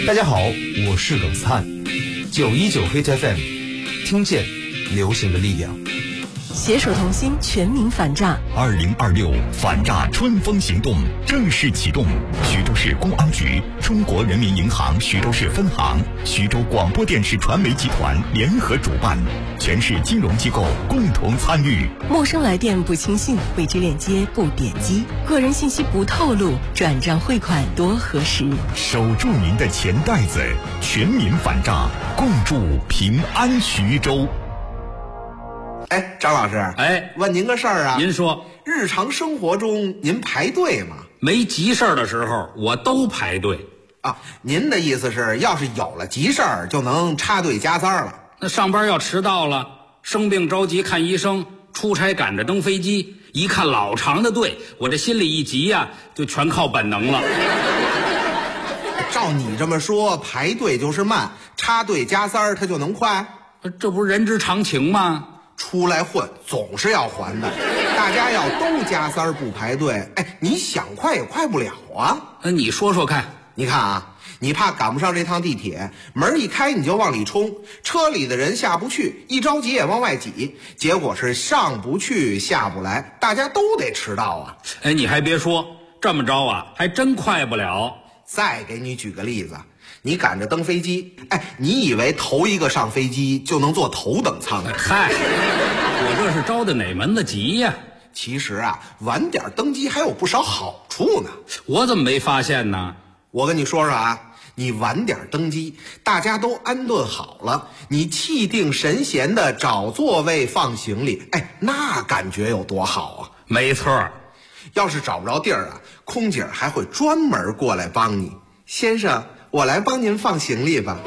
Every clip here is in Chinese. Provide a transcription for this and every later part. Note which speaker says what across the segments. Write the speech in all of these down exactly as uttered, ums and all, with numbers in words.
Speaker 1: 大家好，我是耿斯汉，九一九 Hit F M， 听见流行的力量。
Speaker 2: 携手同心，全民反诈。
Speaker 3: 二零二六反诈春风行动正式启动。徐州市公安局、中国人民银行徐州市分行、徐州广播电视传媒集团联合主办，全市金融机构共同参与。
Speaker 2: 陌生来电不轻信，未知链接不点击，个人信息不透露，转账汇款多核实。
Speaker 3: 守住您的钱袋子，全民反诈，共筑平安徐州。
Speaker 4: 哎，张老师，
Speaker 5: 哎，
Speaker 4: 问您个事儿啊。
Speaker 5: 您说，
Speaker 4: 日常生活中您排队吗？
Speaker 5: 没急事儿的时候，我都排队。
Speaker 4: 啊，您的意思是，要是有了急事儿，就能插队加塞了？
Speaker 5: 那上班要迟到了，生病着急看医生，出差赶着登飞机，一看老长的队，我这心里一急呀、啊，就全靠本能了。
Speaker 4: 照你这么说，排队就是慢，插队加塞儿它就能快？
Speaker 5: 这不是人之常情吗？
Speaker 4: 出来混总是要还的，大家要都加塞儿不排队，哎，你想快也快不了啊。
Speaker 5: 那你说说看。
Speaker 4: 你看啊，你怕赶不上这趟地铁，门一开你就往里冲，车里的人下不去，一着急也往外挤，结果是上不去下不来，大家都得迟到啊。
Speaker 5: 哎，你还别说，这么着啊还真快不了。
Speaker 4: 再给你举个例子，你赶着登飞机，哎，你以为头一个上飞机就能坐头等舱？
Speaker 5: 嗨，我这是着的哪门子急呀？
Speaker 4: 其实啊，晚点登机还有不少好处呢。
Speaker 5: 我怎么没发现呢？
Speaker 4: 我跟你说说啊，你晚点登机，大家都安顿好了，你气定神闲的找座位放行李，哎，那感觉有多好啊！
Speaker 5: 没错，
Speaker 4: 要是找不着地儿啊，空姐还会专门过来帮你。先生，我来帮您放行李吧。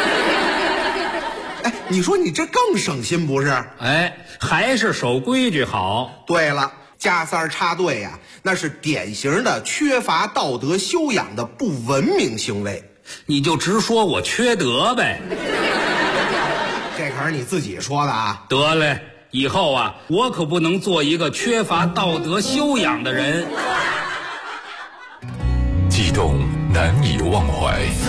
Speaker 4: 哎，你说你这更省心不是？
Speaker 5: 哎，还是守规矩好。
Speaker 4: 对了，加塞儿插队呀、啊，那是典型的缺乏道德修养的不文明行为。
Speaker 5: 你就直说我缺德呗。
Speaker 4: 这可是你自己说的啊。
Speaker 5: 得嘞，以后啊，我可不能做一个缺乏道德修养的人。
Speaker 3: 激动难以忘怀。